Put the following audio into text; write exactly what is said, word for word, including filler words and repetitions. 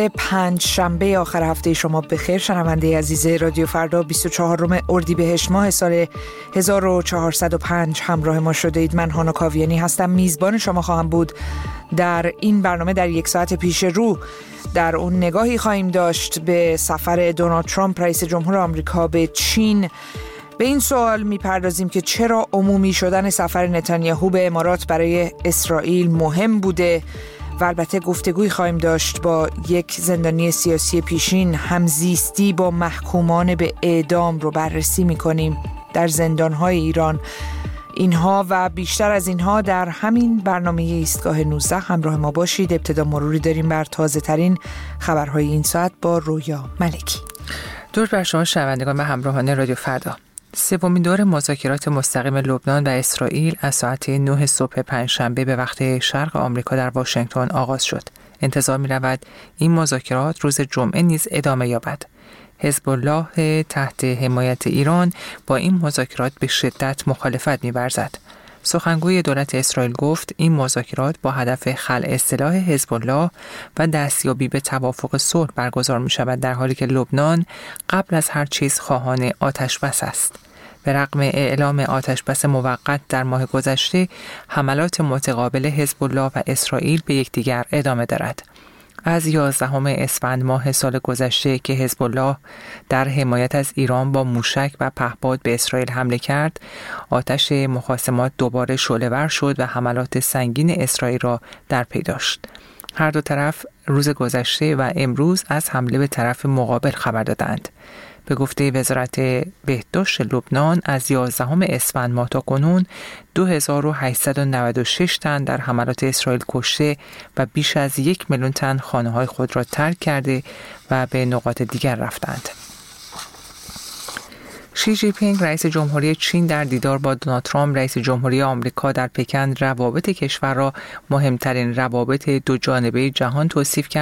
پنج شنبه آخر هفته شما بخیر. شنونده عزیز رادیو فردا بیست و چهارم اردیبهشت ماه سال هزار و چهارصد و پنج همراه ما شده اید. من هانا کاویانی هستم، میزبان شما خواهم بود در این برنامه. در یک ساعت پیش رو در اون نگاهی خواهیم داشت به سفر دونالد ترامپ رئیس جمهور آمریکا به چین. به این سوال میپردازیم که چرا عمومی شدن سفر نتانیاهو به امارات برای اسرائیل مهم بوده و البته گفتگوی خواهیم داشت با یک زندانی سیاسی پیشین. همزیستی با محکومان به اعدام رو بررسی میکنیم در زندانهای ایران. اینها و بیشتر از اینها در همین برنامه ایستگاه نوزده. همراه ما باشید. ابتدا مروری داریم بر تازه ترین خبرهای این ساعت با رویا ملکی. درود بر شما شنوندگان و همراهان رادیو فردا. سومین دور مذاکرات مستقیم لبنان و اسرائیل از ساعت نه صبح پنجشنبه به وقت شرق آمریکا در واشنگتن آغاز شد. انتظار می رود این مذاکرات روز جمعه نیز ادامه یابد. حزب الله تحت حمایت ایران با این مذاکرات به شدت مخالفت می ورزد. سخنگوی دولت اسرائیل گفت این مذاکرات با هدف خلع سلاح حزب الله و دستیابی به توافق صلح برگزار می شود، در حالی که لبنان قبل از هر چیز خواهان آتش بس است. به رغم اعلام آتش بس موقت در ماه گذشته، حملات متقابل حزب الله و اسرائیل به یکدیگر ادامه دارد. از یازدهم اسفند ماه سال گذشته که حزب الله در حمایت از ایران با موشک و پهپاد به اسرائیل حمله کرد، آتش مخاصمات دوباره شعله‌ور شد و حملات سنگین اسرائیل را در پی داشت. هر دو طرف روز گذشته و امروز از حمله به طرف مقابل خبر دادند. به گفته وزارت بهداشت لبنان از یازدهم اسفند ماه تا کنون دو هزار و هشتصد و نود و شش تن در حملات اسرائیل کشته و بیش از یک میلیون تن خانه‌های خود را ترک کرده و به نقاط دیگر رفتند. شی جی پینگ رئیس جمهوری چین در دیدار با دونالد ترامپ رئیس جمهوری آمریکا در پکن روابط کشور را مهمترین روابط دو جانبه جهان توصیف کرد